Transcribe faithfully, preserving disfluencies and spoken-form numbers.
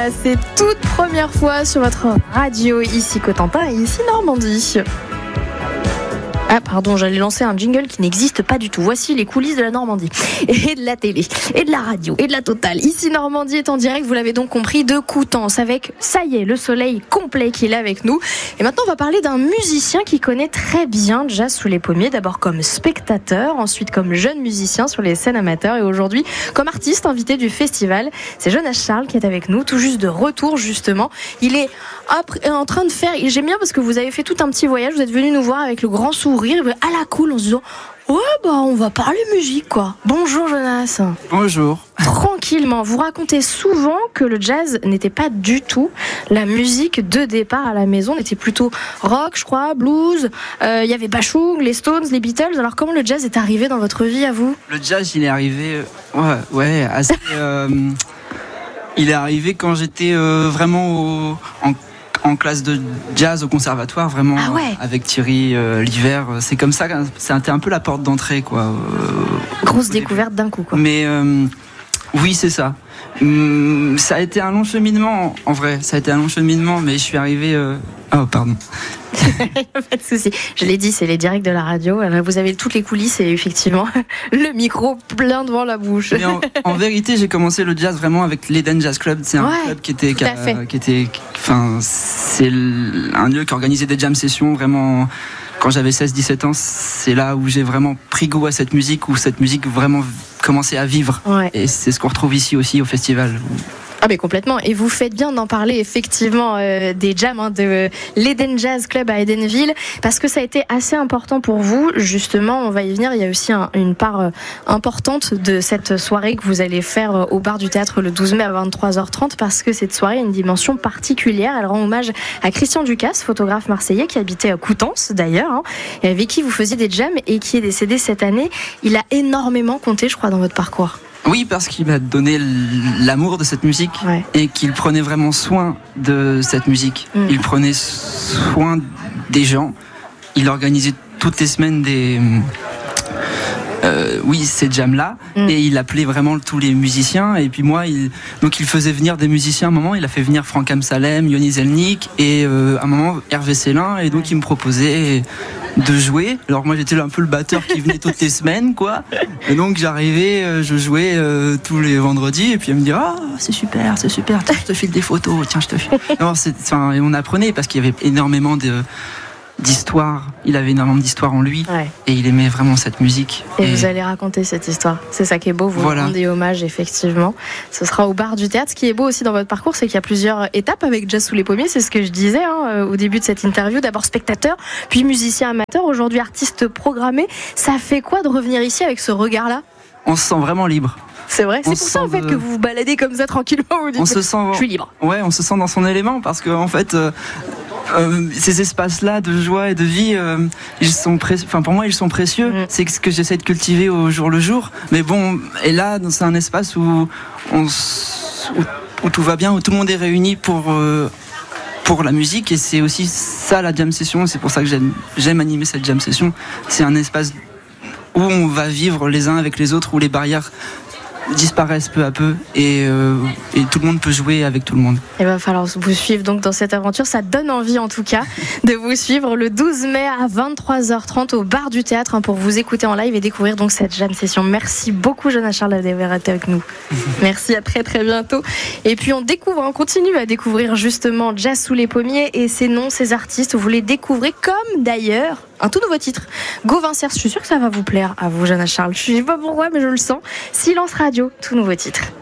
c'est toute première fois sur votre radio, ici Cotentin et ici Normandie. Ah pardon, j'allais lancer un jingle qui n'existe pas du tout. Voici les coulisses de la Normandie et de la télé et de la radio et de la totale. Ici Normandie est en direct, vous l'avez donc compris, de Coutances avec, ça y est, le soleil complet qui est là avec nous. Et maintenant on va parler d'un musicien qui connaît très bien Jazz sous les pommiers, d'abord comme spectateur, ensuite comme jeune musicien sur les scènes amateurs et aujourd'hui comme artiste invité du festival. C'est Jonas Charles qui est avec nous, tout juste de retour justement. Il est en train de faire, j'aime bien parce que vous avez fait tout un petit voyage, vous êtes venu nous voir avec le grand sourire à la cool en se disant ouais bah on va parler musique quoi. Bonjour Jonas. Bonjour. Tranquillement, vous racontez souvent que le jazz n'était pas du tout la musique de départ à la maison, n'était plutôt rock je crois, blues, il euh, y avait Bachung, les Stones, les Beatles. Alors comment le jazz est arrivé dans votre vie à vous? Le jazz il est arrivé ouais, ouais assez euh, il est arrivé quand j'étais euh, vraiment au, en en classe de jazz au conservatoire, vraiment ah ouais. avec Thierry euh, l'hiver. C'est comme ça, c'était un peu la porte d'entrée, quoi. Euh, Grosse découverte d'un coup, quoi. Mais euh, oui, c'est ça. Hum, ça a été un long cheminement, en vrai. Ça a été un long cheminement, mais je suis arrivé. Euh... Oh, pardon. Pas de souci. Je l'ai dit, c'est les directs de la radio. Alors, vous avez toutes les coulisses et effectivement le micro plein devant la bouche. Mais en, en vérité, j'ai commencé le jazz vraiment avec l'Eden Jazz Club. C'est un ouais, club qui était, qui, a, qui était, enfin, c'est un lieu qui organisait des jam sessions vraiment. Quand j'avais seize dix-sept ans, c'est là où j'ai vraiment pris goût à cette musique, où cette musique vraiment commençait à vivre. Ouais. Et c'est ce qu'on retrouve ici aussi au festival. Ah mais complètement, et vous faites bien d'en parler effectivement euh, des jams hein, de l'Eden Jazz Club à Edenville, parce que ça a été assez important pour vous, justement, on va y venir, il y a aussi un, une part euh, importante de cette soirée que vous allez faire euh, au bar du théâtre le douze mai à vingt-trois heures trente, parce que cette soirée a une dimension particulière, elle rend hommage à Christian Ducasse, photographe marseillais qui habitait à Coutances d'ailleurs, hein, et avec qui vous faisiez des jams et qui est décédé cette année. Il a énormément compté je crois dans votre parcours. Oui, parce qu'il m'a donné l'amour de cette musique ouais. et qu'il prenait vraiment soin de cette musique. Mmh. Il prenait soin des gens. Il organisait toutes les semaines des... Euh, oui, ces jams-là, mmh. et il appelait vraiment tous les musiciens. Et puis moi, il, donc il faisait venir des musiciens à un moment. Il a fait venir Franck Amsalem, Yoni Zelnik, et euh, à un moment Hervé Célin. Et donc ouais. il me proposait de jouer. Alors moi, j'étais un peu le batteur qui venait toutes les semaines, quoi. Et donc j'arrivais, euh, je jouais euh, tous les vendredis. Et puis il me dit ah oh, c'est super, c'est super. Tiens, je te file des photos. Tiens, je te file. Non, c'est, enfin, et on apprenait parce qu'il y avait énormément de d'histoire, il avait énormément d'histoire en lui ouais. et il aimait vraiment cette musique. Et, et vous allez raconter cette histoire, c'est ça qui est beau, vous voilà. rendez hommage effectivement. Ce sera au bar du théâtre. Ce qui est beau aussi dans votre parcours, c'est qu'il y a plusieurs étapes avec Jazz sous les pommiers, c'est ce que je disais hein, au début de cette interview. D'abord spectateur, puis musicien amateur, aujourd'hui artiste programmé. Ça fait quoi de revenir ici avec ce regard-là? On se sent vraiment libre. C'est vrai, c'est on pour ça en fait de... que vous vous baladez comme ça tranquillement. Vous dites, on se sent, je suis libre. Ouais, on se sent dans son élément parce que en fait. Euh... Euh, ces espaces-là de joie et de vie, euh, ils sont pré- enfin pour moi ils sont précieux. Mmh. C'est ce que j'essaie de cultiver au jour le jour. Mais bon, et là c'est un espace où, on s- où, où tout va bien, où tout le monde est réuni pour euh, pour la musique. Et c'est aussi ça la jam session. C'est pour ça que j'aime j'aime animer cette jam session. C'est un espace où on va vivre les uns avec les autres, où les barrières disparaissent peu à peu et, euh, et tout le monde peut jouer avec tout le monde. Il va falloir vous suivre donc dans cette aventure, ça donne envie en tout cas de vous suivre le douze mai à vingt-trois heures trente au bar du théâtre hein, pour vous écouter en live et découvrir donc cette jam session. Merci beaucoup Jonas Charles d'avoir été avec nous. Merci, à très très bientôt. Et puis on découvre, on continue à découvrir justement Jazz sous les pommiers et ses noms, ses artistes, vous les découvrez comme d'ailleurs un tout nouveau titre, Gauvin Cerf. Je suis sûre que ça va vous plaire à vous Jonas Charles, je ne sais pas pourquoi mais je le sens. Silence Radio, tout nouveau titre.